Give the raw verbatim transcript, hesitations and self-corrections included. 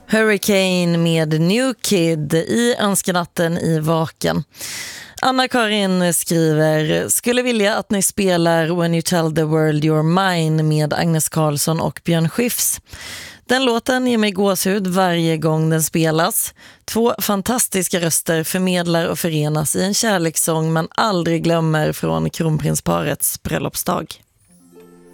Hurricane med New Kid i önskenatten i Vaken. Anna-Karin skriver: skulle vilja att ni spelar When You Tell the World You're Mine med Agnes Karlsson och Björn Skifs. Den låten ger mig gåshud varje gång den spelas. Två fantastiska röster förmedlar och förenas i en kärlekssång man aldrig glömmer från kronprinsparets bröllopsdag.